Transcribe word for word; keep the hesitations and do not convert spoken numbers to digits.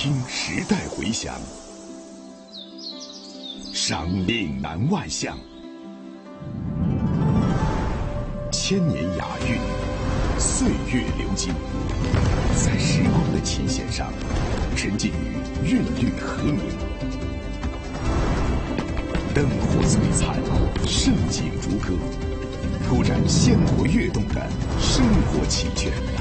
听时代回响，赏岭南外向，千年雅韵，岁月流金，在时光的琴弦上，沉浸于韵律和鸣。灯火璀璨，盛景如歌，铺展鲜活跃动的生活奇圈。